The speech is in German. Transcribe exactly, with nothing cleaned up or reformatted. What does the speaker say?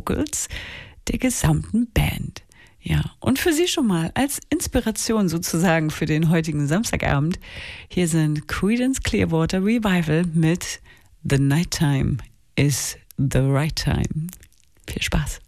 Vocals der gesamten Band. Ja, und für Sie schon mal als Inspiration sozusagen für den heutigen Samstagabend, hier sind Creedence Clearwater Revival mit The Nighttime is the Right Time. Viel Spaß.